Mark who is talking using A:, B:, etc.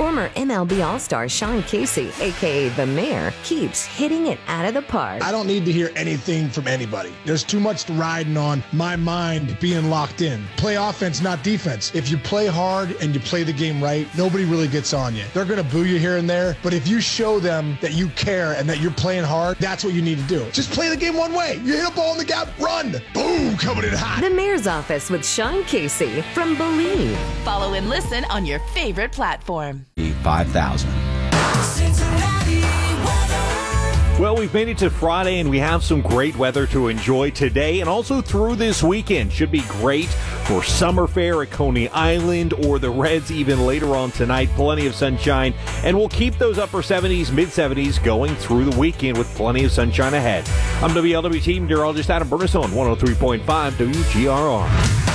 A: Former MLB All-Star Sean Casey, a.k.a. The Mayor, keeps hitting it out of the park.
B: I don't need to hear anything from anybody. There's too much riding on my mind being locked in. Play offense, not defense. If you play hard and you play the game right, nobody really gets on you. They're going to boo you here and there, but if you show them that you care and that you're playing hard, that's what you need to do. Just play the game one way. You hit a ball in the gap, run. Boom, coming in hot.
A: The Mayor's Office with Sean Casey from Believe.
C: Follow and listen on your favorite platform.
D: 5,000.
E: Well, we've made it to Friday, and we have some great weather to enjoy today and also through this weekend. Should be great for Summer Fair at Coney Island or the Reds even later on tonight. Plenty of sunshine, and we'll keep those upper 70s, mid-70s going through the weekend with plenty of sunshine ahead. I'm WLWT meteorologist Adam Burnison, 103.5 WGRR.